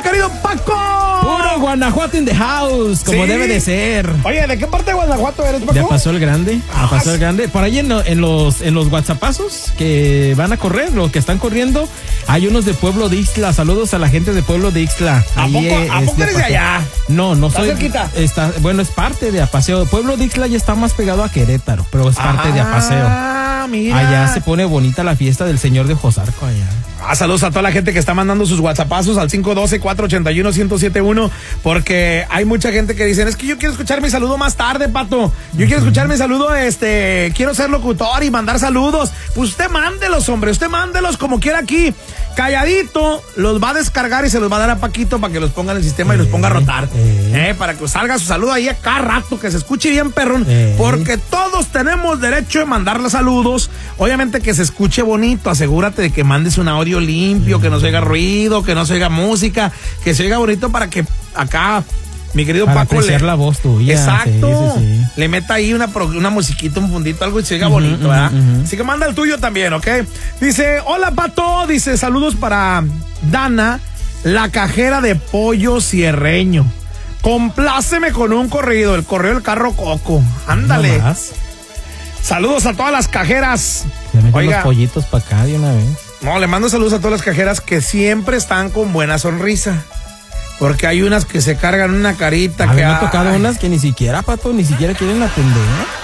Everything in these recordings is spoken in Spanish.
querido Paco? Puro Guanajuato in the house, como debe de ser. Oye, ¿de qué parte de Guanajuato eres, Paco? De Paso el Grande, a Paso el Grande. Por ahí en los WhatsAppazos que van a correr, los que están corriendo, hay unos de Pueblo de Ixtla. Saludos a la gente de Pueblo de Ixtla. ¿A poco eres de allá? No soy. ¿Cerquita? Bueno, es parte de Apaseo. Pueblo de Ixtla ya está más pegado a Querétaro, pero es parte de Apaseo. Mira. Allá se pone bonita la fiesta del Señor de Josarco allá. Saludos a toda la gente que está mandando sus WhatsAppazos al 512-481-1071, porque hay mucha gente que dicen, es que yo quiero escuchar mi saludo más tarde, Pato. Yo quiero escuchar mi saludo, quiero ser locutor y mandar saludos. Pues usted mándelos, hombre, usted mándelos como quiera aquí. Calladito, los va a descargar y se los va a dar a Paquito para que los ponga en el sistema y los ponga a rotar. Para que salga su saludo ahí a cada rato, que se escuche bien, perrón. Porque todos tenemos derecho de mandarle saludos. Obviamente que se escuche bonito, asegúrate de que mandes un audio limpio, que no se oiga ruido, que no se oiga música, que se oiga bonito para que acá mi querido para Paco apreciar la voz tuya. Exacto. Sí. Le meta ahí una musiquita, un fundito, algo y se oiga bonito, ¿verdad? Así que manda el tuyo también, ¿ok? Dice, hola Pato, dice, saludos para Dana, la cajera de pollo cierreño. Compláceme con un corrido, el correo del carro Coco. Ándale. No saludos a todas las cajeras. Oiga, los pollitos para acá de una vez. No, le mando saludos a todas las cajeras que siempre están con buena sonrisa. Porque hay unas que se cargan una carita que... me ha tocado unas que ni siquiera, Pato, ni siquiera quieren atender.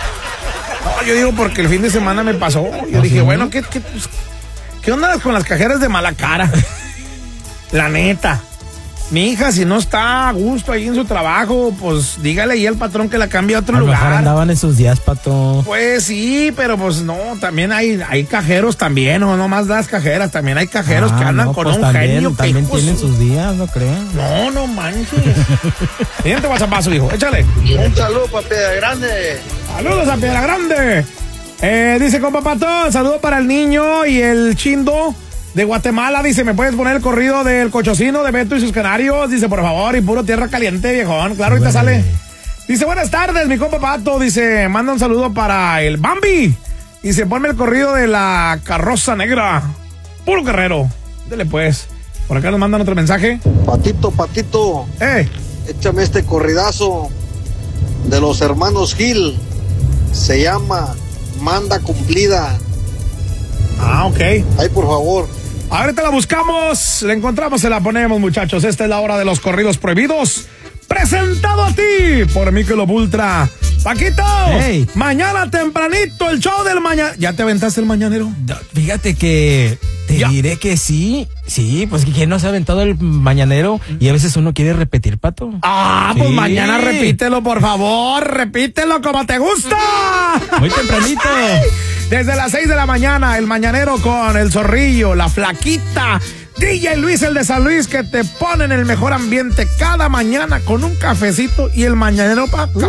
No, yo digo porque el fin de semana me pasó. Yo dije, bueno, ¿qué onda con las cajeras de mala cara? La neta. Mi hija, si no está a gusto ahí en su trabajo, pues dígale ahí al patrón que la cambie a otro lugar. A lo mejor andaban esos días, Pato. Pues sí, pero pues no, también hay cajeros también, no nomás las cajeras, también hay cajeros que andan con un genio. También tienen sus días, no crean. No manches. Siguiente WhatsAppazo, hijo, échale. Un saludo para Piedra Grande. Saludos a Piedra Grande. Dice compa Pato, saludo para el niño y el chindo de Guatemala. Dice, ¿me puedes poner el corrido del Cochocino de Beto y sus canarios? Dice, por favor, y puro tierra caliente, viejón. Claro, ahorita sale. Dice, buenas tardes, mi compa Pato. Dice, manda un saludo para el Bambi. Dice, ponme el corrido de la carroza negra. Puro guerrero. Dele pues. Por acá nos mandan otro mensaje. Patito. Échame este corridazo de los hermanos Gil. Se llama Manda Cumplida. Ok. Ahí, por favor. Ahorita la buscamos, la encontramos, se la ponemos, muchachos. Esta es la hora de los corridos prohibidos. Presentado a ti por Michelob Ultra. Paquito, mañana tempranito el show del mañana. ¿Ya te aventaste el mañanero? Fíjate que te diré que sí, pues que no se ha aventado el mañanero y a veces uno quiere repetir, Pato. Pues mañana repítelo, por favor, repítelo como te gusta. Muy tempranito. Desde las 6 de la mañana, el mañanero con el Zorrillo, la Flaquita, DJ Luis, el de San Luis, que te ponen el mejor ambiente cada mañana con un cafecito y el mañanero para